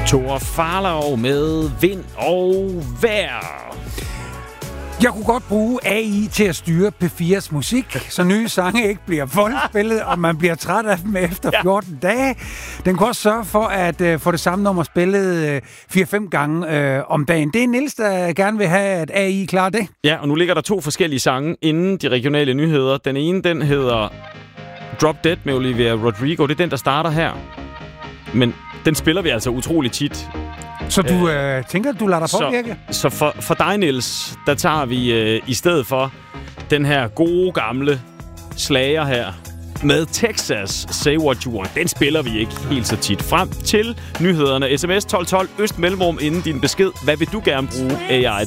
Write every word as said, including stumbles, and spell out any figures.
Thor Farlov med Vind og Vejr. Jeg kunne godt bruge A I til at styre P fires musik, så nye sange ikke bliver voldspillet, og man bliver træt af dem efter fjorten ja. dage. Den kunne også sørge for at uh, få det samme nummer spillet uh, fire fem gange uh, om dagen. Det er Niels, der gerne vil have, at A I klarer det. Ja, og nu ligger der to forskellige sange inden de regionale nyheder. Den ene, den hedder Drop Dead med Olivia Rodrigo. Det er den, der starter her. Men den spiller vi altså utrolig tit. Så du øh, tænker, du lader dig påvirke? Så, så for, for dig, Niels, der tager vi øh, i stedet for den her gode, gamle slager her med Texas, Say What You Want. Den spiller vi ikke helt så tit. Frem til nyhederne. S M S tolv tolv, øst mellemrum inden din besked. Hvad vil du gerne bruge A I